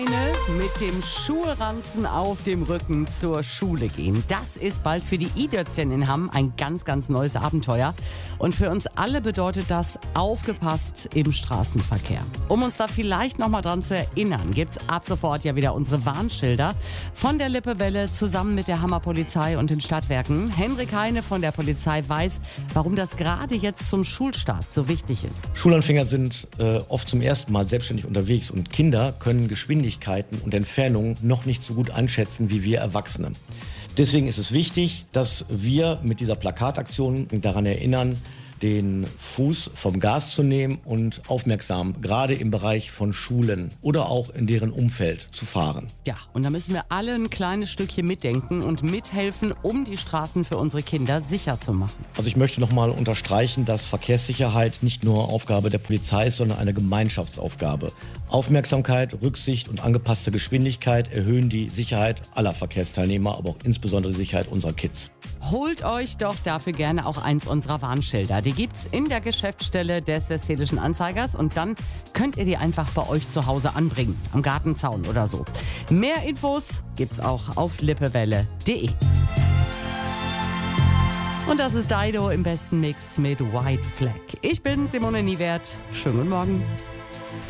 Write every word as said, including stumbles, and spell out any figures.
Mit dem Schulranzen auf dem Rücken zur Schule gehen. Das ist bald für die I-Dötzchen in Hamm ein ganz, ganz neues Abenteuer. Und für uns alle bedeutet das aufgepasst im Straßenverkehr. Um uns da vielleicht noch mal dran zu erinnern, gibt's ab sofort ja wieder unsere Warnschilder von der Lippewelle zusammen mit der Hammer Polizei und den Stadtwerken. Henrik Heine von der Polizei weiß, warum das gerade jetzt zum Schulstart so wichtig ist. Schulanfänger sind äh, oft zum ersten Mal selbstständig unterwegs und Kinder können Geschwindigkeiten und Entfernungen noch nicht so gut einschätzen wie wir Erwachsene. Deswegen ist es wichtig, dass wir mit dieser Plakataktion daran erinnern, den Fuß vom Gas zu nehmen und aufmerksam, gerade im Bereich von Schulen oder auch in deren Umfeld zu fahren. Ja, und da müssen wir alle ein kleines Stückchen mitdenken und mithelfen, um die Straßen für unsere Kinder sicher zu machen. Also ich möchte noch mal unterstreichen, dass Verkehrssicherheit nicht nur Aufgabe der Polizei ist, sondern eine Gemeinschaftsaufgabe. Aufmerksamkeit, Rücksicht und angepasste Geschwindigkeit erhöhen die Sicherheit aller Verkehrsteilnehmer, aber auch insbesondere die Sicherheit unserer Kids. Holt euch doch dafür gerne auch eins unserer Warnschilder. Die gibt's in der Geschäftsstelle des Westfälischen Anzeigers und dann könnt ihr die einfach bei euch zu Hause anbringen, am Gartenzaun oder so. Mehr Infos gibt's auch auf lippewelle punkt de. Und das ist Dido im besten Mix mit White Flag. Ich bin Simone Niewert. Schönen guten Morgen.